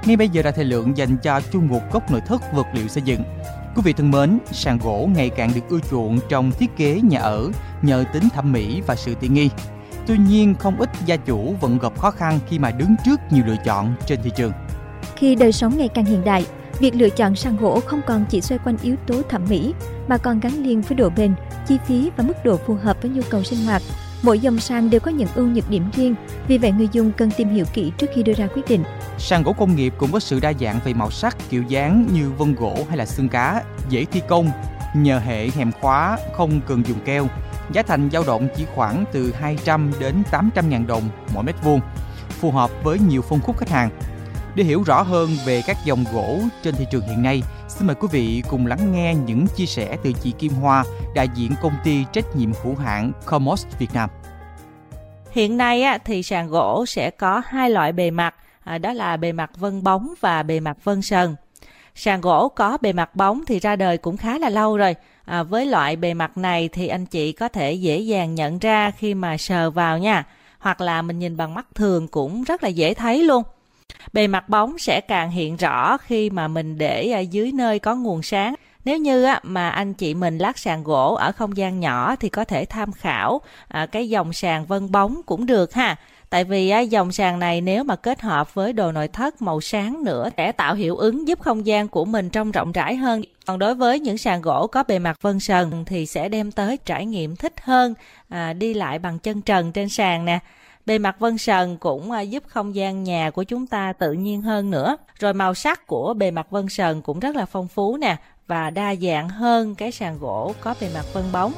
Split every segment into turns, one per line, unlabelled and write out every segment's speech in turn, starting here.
Ngay bây giờ là thời lượng dành cho chuyên mục Góc nội thất vật liệu xây dựng. Quý vị thân mến, sàn gỗ ngày càng được ưa chuộng trong thiết kế nhà ở nhờ tính thẩm mỹ và sự tiện nghi. Tuy nhiên, không ít gia chủ vẫn gặp khó khăn khi mà đứng trước nhiều lựa chọn trên thị trường.
Khi đời sống ngày càng hiện đại, việc lựa chọn sàn gỗ không còn chỉ xoay quanh yếu tố thẩm mỹ mà còn gắn liền với độ bền, chi phí và mức độ phù hợp với nhu cầu sinh hoạt. Mỗi dòng sàn đều có những ưu nhược điểm riêng, vì vậy người dùng cần tìm hiểu kỹ trước khi đưa ra quyết định.
Sàn gỗ công nghiệp cũng có sự đa dạng về màu sắc, kiểu dáng như vân gỗ hay là xương cá, dễ thi công, nhờ hệ hèm khóa, không cần dùng keo. Giá thành dao động chỉ khoảng từ 200 đến 800 ngàn đồng mỗi mét vuông, phù hợp với nhiều phân khúc khách hàng. Để hiểu rõ hơn về các dòng gỗ trên thị trường hiện nay, xin mời quý vị cùng lắng nghe những chia sẻ từ chị Kim Hoa, đại diện công ty trách nhiệm hữu hạn Comos Việt Nam.
Hiện nay thì sàn gỗ sẽ có hai loại bề mặt, đó là bề mặt vân bóng và bề mặt vân sần. Sàn gỗ có bề mặt bóng thì ra đời cũng khá là lâu rồi. Với loại bề mặt này thì anh chị có thể dễ dàng nhận ra khi mà sờ vào nha, hoặc là mình nhìn bằng mắt thường cũng rất là dễ thấy luôn. Bề mặt bóng sẽ càng hiện rõ khi mà mình để dưới nơi có nguồn sáng. Nếu như mà anh chị mình lát sàn gỗ ở không gian nhỏ thì có thể tham khảo cái dòng sàn vân bóng cũng được ha. Tại vì dòng sàn này nếu mà kết hợp với đồ nội thất màu sáng nữa sẽ tạo hiệu ứng giúp không gian của mình trông rộng rãi hơn. Còn đối với những sàn gỗ có bề mặt vân sần thì sẽ đem tới trải nghiệm thích hơn, đi lại bằng chân trần trên sàn nè. Bề mặt vân sần cũng giúp không gian nhà của chúng ta tự nhiên hơn nữa. Rồi màu sắc của bề mặt vân sần cũng rất là phong phú nè và đa dạng hơn cái sàn gỗ có bề mặt vân bóng.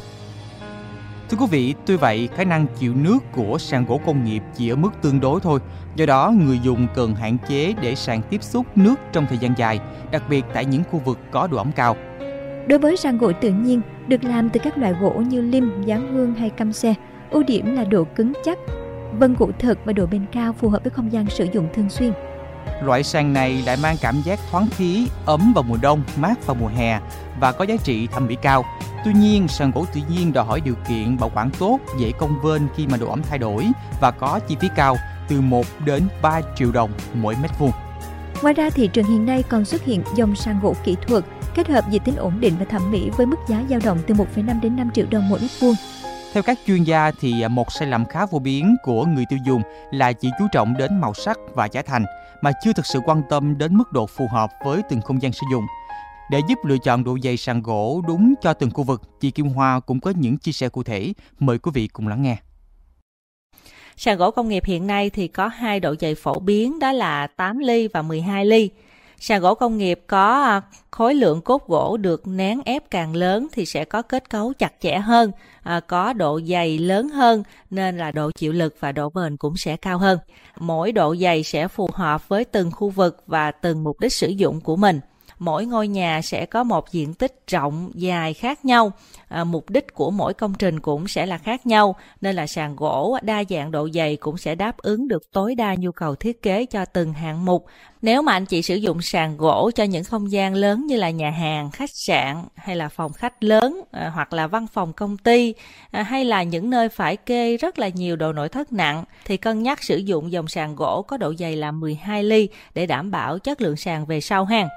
Thưa quý vị, tuy vậy khả năng chịu nước của sàn gỗ công nghiệp chỉ ở mức tương đối thôi. Do đó, người dùng cần hạn chế để sàn tiếp xúc nước trong thời gian dài, đặc biệt tại những khu vực có độ ẩm cao.
Đối với sàn gỗ tự nhiên được làm từ các loại gỗ như lim, dán hương hay căm xe, ưu điểm là độ cứng chắc, vân gỗ thật và độ bền cao phù hợp với không gian sử dụng thường xuyên.
Loại sàn này lại mang cảm giác thoáng khí, ấm vào mùa đông, mát vào mùa hè và có giá trị thẩm mỹ cao. Tuy nhiên, sàn gỗ tự nhiên đòi hỏi điều kiện bảo quản tốt, dễ cong vênh khi mà độ ẩm thay đổi và có chi phí cao, từ 1 đến 3 triệu đồng mỗi mét vuông.
Ngoài ra, thị trường hiện nay còn xuất hiện dòng sàn gỗ kỹ thuật kết hợp diện tích ổn định và thẩm mỹ với mức giá dao động từ 1,5 đến 5 triệu đồng mỗi mét vuông.
Theo các chuyên gia thì một sai lầm khá phổ biến của người tiêu dùng là chỉ chú trọng đến màu sắc và giá thành mà chưa thực sự quan tâm đến mức độ phù hợp với từng không gian sử dụng. Để giúp lựa chọn độ dày sàn gỗ đúng cho từng khu vực, chị Kim Hoa cũng có những chia sẻ cụ thể. Mời quý vị cùng lắng nghe.
Sàn gỗ công nghiệp hiện nay thì có hai độ dày phổ biến, đó là 8 ly và 12 ly. Sàn gỗ công nghiệp có khối lượng cốt gỗ được nén ép càng lớn thì sẽ có kết cấu chặt chẽ hơn, có độ dày lớn hơn nên là độ chịu lực và độ bền cũng sẽ cao hơn. Mỗi độ dày sẽ phù hợp với từng khu vực và từng mục đích sử dụng của mình. Mỗi ngôi nhà sẽ có một diện tích rộng, dài khác nhau. Mục đích của mỗi công trình cũng sẽ là khác nhau, nên là sàn gỗ đa dạng độ dày cũng sẽ đáp ứng được tối đa nhu cầu thiết kế cho từng hạng mục. Nếu mà anh chị sử dụng sàn gỗ cho những không gian lớn như là nhà hàng, khách sạn hay là phòng khách lớn, hoặc là văn phòng công ty, hay là những nơi phải kê rất là nhiều đồ nội thất nặng, thì cân nhắc sử dụng dòng sàn gỗ có độ dày là 12 ly để đảm bảo chất lượng sàn về sau ha.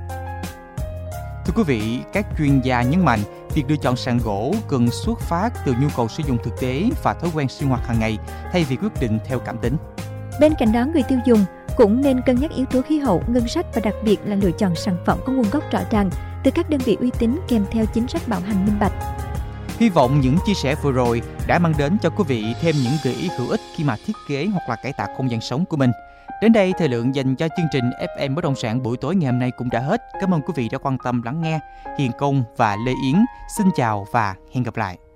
Thưa quý vị, các chuyên gia nhấn mạnh việc lựa chọn sàn gỗ cần xuất phát từ nhu cầu sử dụng thực tế và thói quen sinh hoạt hàng ngày thay vì quyết định theo cảm tính.
Bên cạnh đó, người tiêu dùng cũng nên cân nhắc yếu tố khí hậu, ngân sách và đặc biệt là lựa chọn sản phẩm có nguồn gốc rõ ràng từ các đơn vị uy tín kèm theo chính sách bảo hành minh bạch.
Hy vọng những chia sẻ vừa rồi đã mang đến cho quý vị thêm những gợi ý hữu ích khi mà thiết kế hoặc là cải tạo không gian sống của mình. Đến đây, thời lượng dành cho chương trình FM Bất động sản buổi tối ngày hôm nay cũng đã hết. Cảm ơn quý vị đã quan tâm lắng nghe. Hiền Công và Lê Yến xin chào và hẹn gặp lại.